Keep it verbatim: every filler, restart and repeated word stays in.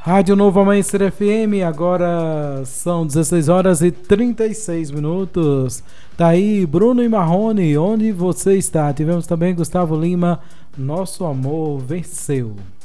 Rádio Novo Amanhecer F M, agora são dezesseis horas e trinta e seis minutos. Tá aí Bruno e Marrone, onde você está? Tivemos também Gustavo Lima, Nosso Amor Venceu.